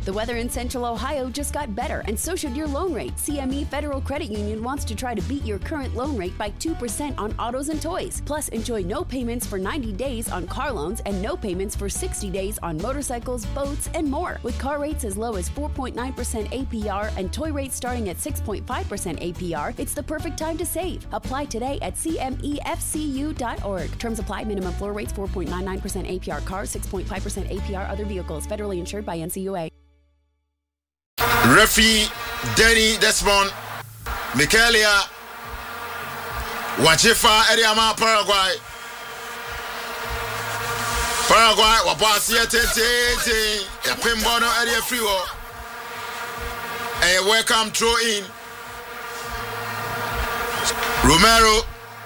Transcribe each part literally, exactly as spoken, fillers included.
The weather in Central Ohio just got better, and so should your loan rate. C M E Federal Credit Union wants to try to beat your current loan rate by two percent on autos and toys. Plus, enjoy no payments for ninety days on car loans and no payments for sixty days on motorcycles, boats, and more. With car rates as low as four point nine percent A P R and toy rates starting at six point five percent A P R, it's the perfect time to save. Apply today at C M E F C U dot org. Terms apply. Minimum floor rates four point nine nine percent A P R cars, six point five percent A P R other vehicles. Federally insured by N C U A. Referee Denny Desmond Michaelia Wachifa Ediama Paraguay Paraguay Wabasia Tete a Pimbono Edia Freewo a welcome throw in Romero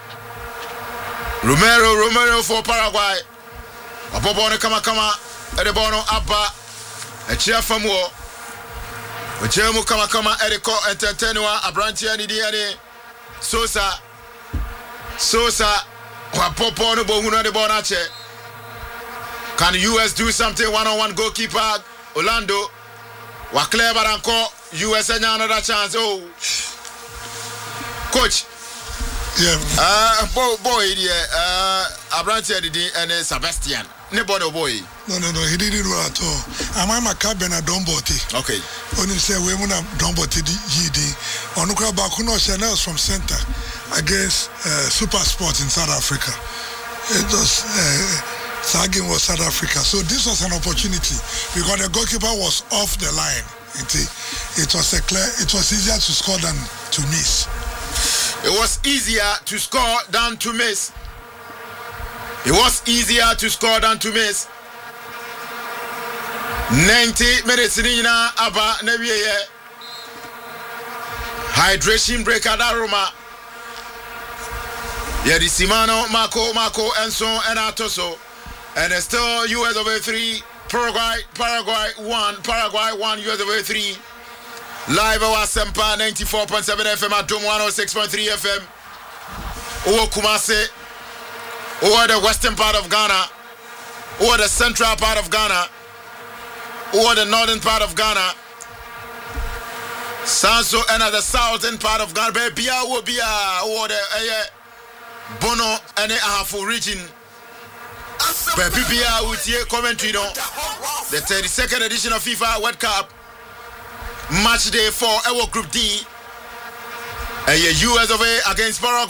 Romero Romero for Paraguay Wabobono Kama Kama Edebono Abba a chair from war Ojemu kama kama Eriko entertainwa Abrantia ni diane Sosa Sosa wa popo no bohunu de bonache. Can U S do something one on one goalkeeper Orlando wa clear baranko U S anya another chance. Oh coach yeah uh boy boy yeah uh Abrantia di and Sebastian Nobody boy. No, no, no, he didn't do at all. I'm a cabin at Dombotti. Okay. When you say we want Dombotti G D, on Bakuno Chanels from center against uh, Super Sport in South Africa. It was uh, Sagin was South Africa. So this was an opportunity because the goalkeeper was off the line. It, it was a clear, it was easier to score than to miss. It was easier to score than to miss. It was easier to score than to miss. ninety minutes in Abba Nebiye. Hydration break at Aroma. Yedi Simano, Marco, Marco, and so and Atoso. And it's still U S over three. Paraguay, Paraguay one, Paraguay one, U S over three. Live our Sempa ninety-four point seven F M at Dome one oh six point three F M. Owo Kumase. Or the western part of Ghana, or the central part of Ghana, or the northern part of Ghana. Sanso and the southern part of Ghana, Bia will be or the Bono and a half region. Bia with your commentary on the thirty-second edition of FIFA World Cup match day for our Group D. A U S of A against Paraguay.